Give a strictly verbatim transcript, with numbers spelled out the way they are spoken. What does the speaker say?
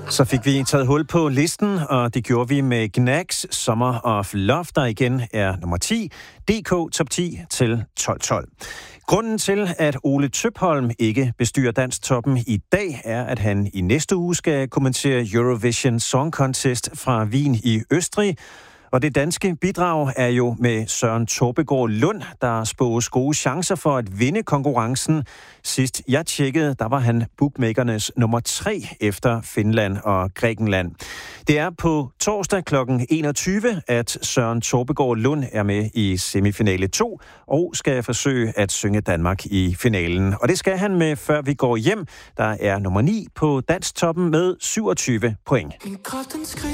Så fik vi taget hul på listen, og det gjorde vi med Gnags Summer of Love, der igen er nummer ti. D K Top ti til tolv tolv. Grunden til, at Ole Tøpholm ikke bestyrer Dansktoppen i dag, er, at han i næste uge skal kommentere Eurovision Song Contest fra Wien i Østrig. Og det danske bidrag er jo med Søren Torpegaard Lund, der spås gode chancer for at vinde konkurrencen. Sidst jeg tjekkede, der var han bookmakernes nummer tre efter Finland og Grækenland. Det er på torsdag klokken enogtyve, at Søren Torpegaard Lund er med i semifinale to og skal forsøge at synge Danmark i finalen. Og det skal han med, før vi går hjem. Der er nummer ni på Dansktoppen med syvogtyve point.